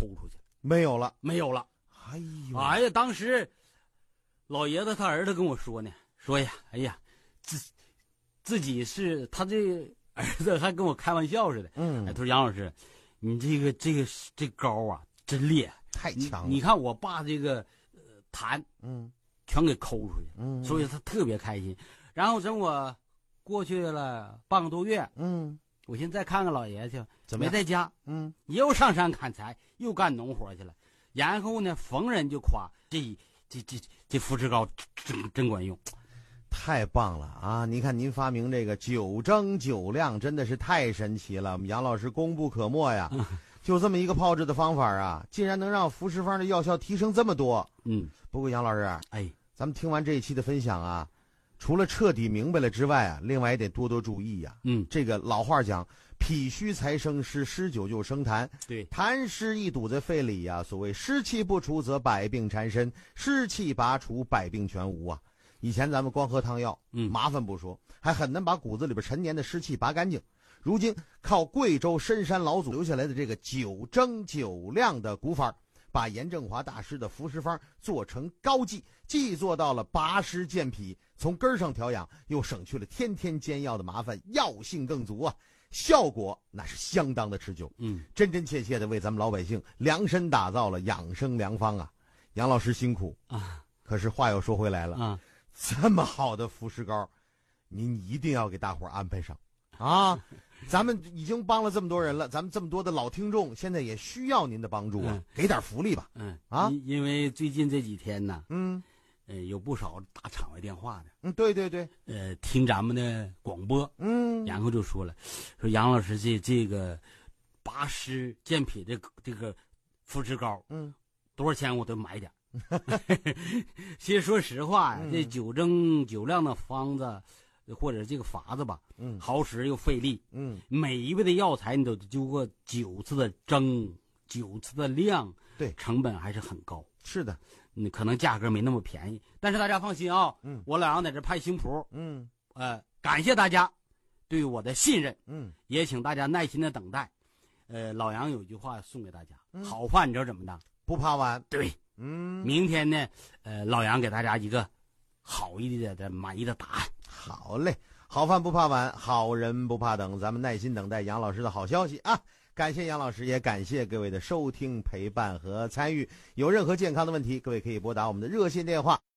出去， 没有了。 哎呀，当时老爷子他儿子跟我说呢，说呀，哎呀，自己是他这儿子还跟我开玩笑似的，他说杨老师，你这高啊真厉害， 太强了。 你看我把这个痰全给抠出去，所以他特别开心。然后等我过去了半个多月，我寻思再看看老爷去，没在家，又上山砍柴，又干农活去了。然后呢，逢人就夸这扶持膏真管用， 太棒了啊！您看您发明这个9蒸9晾真的是太神奇了，我们杨老师功不可没呀。就这么一个炮制的方法啊，竟然能让服食方的药效提升这么多。不过杨老师，咱们听完这一期的分享啊，除了彻底明白了之外啊，另外也得多多注意呀。这个老话讲，脾虚才生湿，湿久就生痰。 对， 痰湿一堵在肺里呀，所谓湿气不除则百病缠身，湿气拔除百病全无啊。以前咱们光喝汤药，麻烦不说，还很难把骨子里边陈年的湿气拔干净。如今靠贵州深山老祖留下来的这个9蒸9晾的古法，把严正华大师的服食方做成膏剂，既做到了拔湿健脾，从根上调养，又省去了天天煎药的麻烦，药性更足啊，效果那是相当的持久。真真切切的为咱们老百姓量身打造了养生良方啊。杨老师辛苦啊！可是话又说回来了啊，这么好的服食膏，您一定要给大伙安排上啊！咱们已经帮了这么多人了，咱们这么多的老听众现在也需要您的帮助啊，给点福利吧。 因为最近这几天呢，有不少打场外电话的， 对， 听咱们的广播，然后就说了，说杨老师这个拔湿健脾这个扶持膏，多少钱我都买点。其实说实话呀，这9蒸9晾的方子或者这个法子吧，耗时又费力，每一味的药材你都经过9次的蒸9次的晾， 对， 成本还是很高。 是的， 可能价格没那么便宜，但是大家放心啊，我老杨在这派新谱，感谢大家对我的信任，也请大家耐心的等待。老杨有一句话送给大家，好饭你知道怎么的？ 不怕晚。 对，明天呢，老杨给大家一个好一点的满意的答案。 好嘞，好饭不怕晚，好人不怕等，咱们耐心等待杨老师的好消息啊！感谢杨老师，也感谢各位的收听、陪伴和参与。有任何健康的问题，各位可以拨打我们的热线电话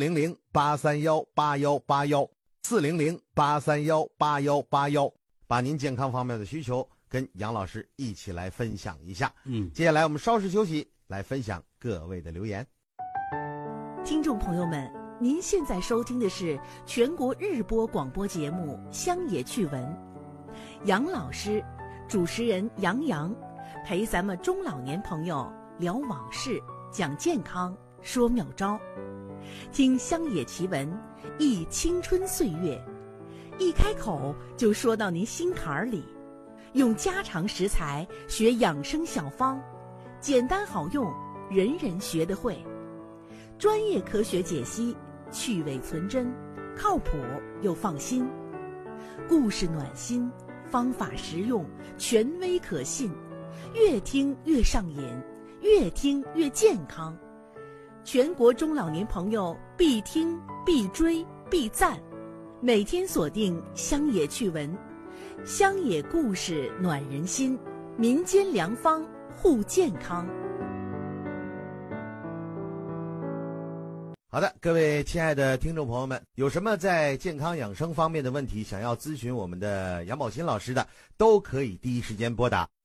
400-831-8181，400-831-8181，把您健康方面的需求跟杨老师一起来分享一下。接下来我们稍事休息，来分享各位的留言。 听众朋友们，您现在收听的是全国日播广播节目《乡野趣闻》，杨老师，主持人杨洋，陪咱们中老年朋友聊往事，讲健康，说妙招，听乡野奇闻，忆青春岁月，一开口就说到您心坎里，用家常食材学养生小方，简单好用，人人学得会，专业科学解析，趣味存真，靠谱又放心，故事暖心，方法实用，权威可信，越听越上瘾，越听越健康。全国中老年朋友必听必追必赞，每天锁定乡野趣闻，乡野故事暖人心，民间良方护健康。 好的，各位亲爱的听众朋友们，有什么在健康养生方面的问题想要咨询我们的杨宝新老师的，都可以第一时间拨打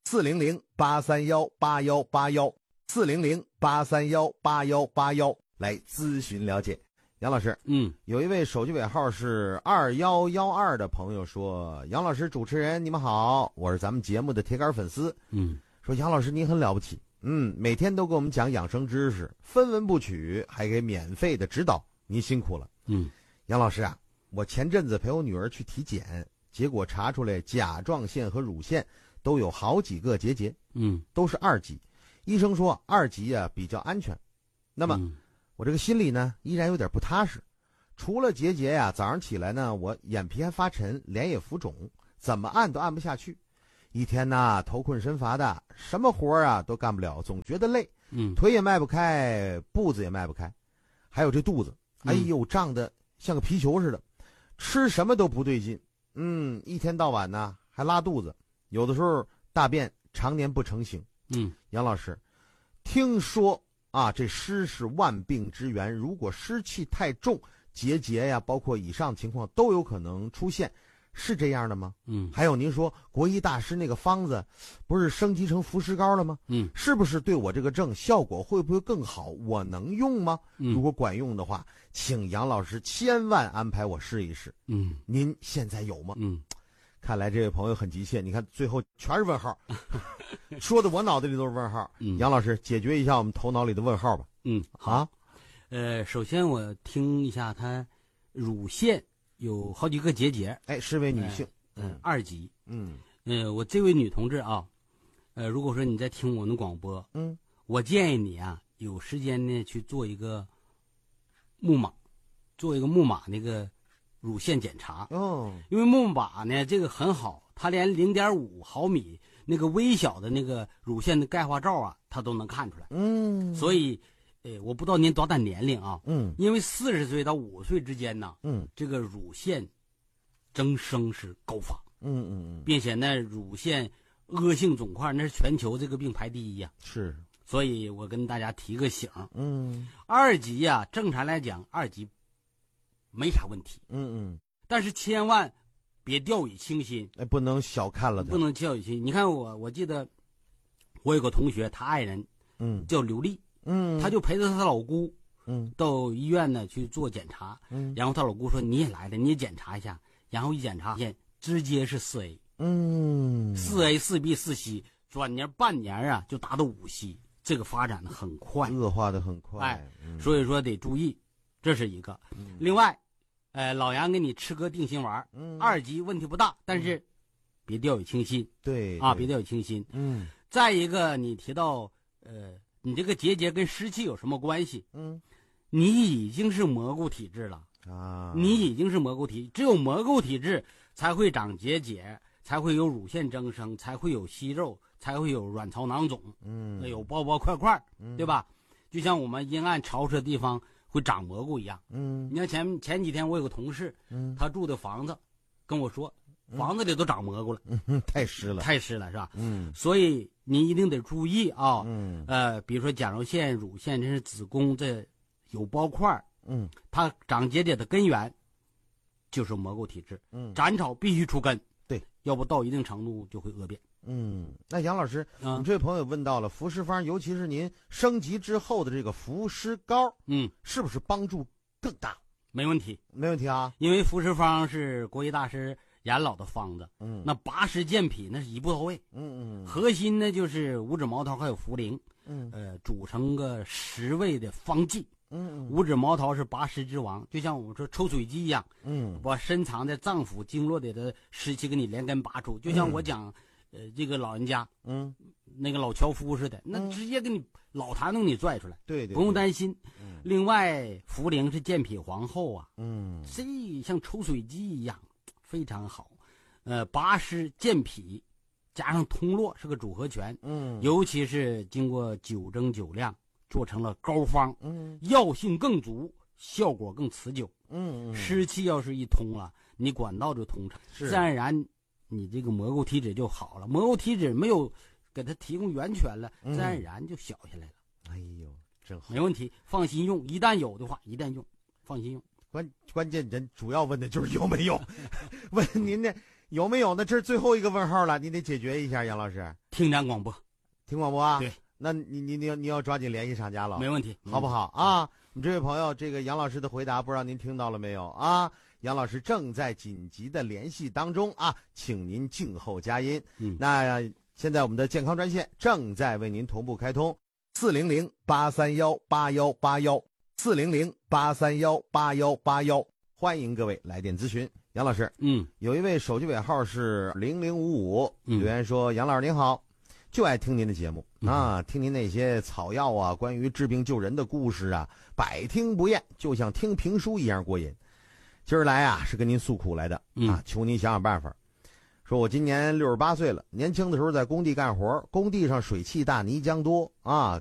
400-831-8181，400-831-8181来咨询了解。杨老师，有一位手机尾号是2112的朋友说，杨老师主持人你们好，我是咱们节目的铁杆粉丝，说杨老师您很了不起，每天都给我们讲养生知识，分文不取，还给免费的指导，您辛苦了。杨老师啊，我前阵子陪我女儿去体检，结果查出来甲状腺和乳腺都有好几个结节，都是2级，医生说2级啊比较安全。那么我这个心里呢依然有点不踏实，除了结节呀，早上起来呢我眼皮还发沉，脸也浮肿，怎么按都按不下去。 一天呐头困身乏的，什么活啊都干不了，总觉得累，腿也迈不开，步子也迈不开，还有这肚子，哎呦胀得像个皮球似的，吃什么都不对劲，一天到晚呢还拉肚子，有的时候大便常年不成形。杨老师，听说啊这湿是万病之源，如果湿气太重，结节呀，包括以上情况都有可能出现，是这样的吗？还有您说国医大师那个方子不是升级成服湿膏了吗？是不是对我这个症效果会不会更好？我能用吗？如果管用的话，请杨老师千万安排我试一试。您现在有吗？看来这位朋友很急切，你看最后全是问号，说的我脑袋里都是问号。杨老师解决一下我们头脑里的问号吧。 好。首先我听一下，他乳腺有好几个结节， 是位女性 ，2级。我这位女同志啊，如果说你在听我们广播，我建议你啊，有时间呢去做一个木马那个乳腺检查。因为木马呢这个很好，它连0.5毫米那个微小的那个乳腺的钙化罩啊，它都能看出来。所以我不知道您多大年龄啊？因为40岁到50岁之间呢，这个乳腺增生是高发。并且呢，乳腺恶性肿块那是全球这个病排第一呀。 是， 所以我跟大家提个醒。2级呀，正常来讲2级没啥问题。但是千万别掉以轻心， 不能小看了它， 不能掉以轻心。你看我记得我有个同学，他爱人叫刘丽。她就陪着她老姑，到医院呢去做检查，然后她老姑说你也来了，你也检查一下，然后一检查，直接是4A，4A 4B 4C，转年半年啊就达到5C，这个发展的很快， 恶化的很快， 所以说得注意，这是一个。另外，老杨给你吃个定心丸，2级问题不大，但是别掉以轻心， 对啊，别掉以轻心。再一个，你提到你这个结节跟湿气有什么关系？你已经是蘑菇体质了啊！你已经是蘑菇体，只有蘑菇体质才会长结节，才会有乳腺增生，才会有息肉，才会有卵巢囊肿，有包包块块，对吧？就像我们阴暗潮湿的地方会长蘑菇一样。你看前几天我有个同事，他住的房子，跟我说。房子里都长蘑菇了， 太湿了是吧？所以你一定得注意啊。比如说甲状腺、乳腺，这是子宫这有包块，它长结节的根源就是蘑菇体质。斩草必须除根， 对， 要不到一定程度就会恶变。 那杨老师，你这位朋友问到了服湿方，尤其是您升级之后的这个服湿膏，是不是帮助更大？ 没问题， 没问题啊， 因为服湿方是国医大师严老的方子，那拔湿健脾那是一步到位，核心呢就是五指毛桃还有茯苓，煮成个10味的方剂，五指毛桃是拔湿之王，就像我们说抽水机一样，把深藏在脏腑经络里的湿气给你连根拔出，就像我讲，这个老人家，那个老樵夫似的，那直接给你老痰能给你拽出来， 对， 不用担心。另外，茯苓是健脾皇后啊，这像抽水机一样，非常好。拔湿健脾，加上通络是个组合拳，尤其是经过9蒸9晾做成了膏方，药性更足，效果更持久。湿气要是一通了，你管道就通畅，自然而然你这个蘑菇体质就好了。蘑菇体质没有给它提供源泉了，自然而然就小下来了。 哎呦，真好， 没问题，放心用。一旦有的话，一旦用，放心用。 关键人主要问的就是有没有，问您呢有没有呢？这是最后一个问号了，你得解决一下，杨老师。 听咱广播， 听广播啊？ 对， 那你要抓紧联系商家了， 没问题， 好不好啊？你这位朋友，这个杨老师的回答不知道您听到了没有啊？杨老师正在紧急的联系当中啊，请您静候佳音。那现在我们的健康专线正在为您同步开通，400-831-8181，400-831-8181，欢迎各位来电咨询。杨老师，有一位手机尾号是0055，留言说：杨老师您好，就爱听您的节目啊，听您那些草药啊，关于治病救人的故事啊，百听不厌，就像听评书一样过瘾。今儿来啊，是跟您诉苦来的啊，求您想想办法。 说我今年68岁了，年轻的时候在工地干活，工地上水汽大，泥浆多啊，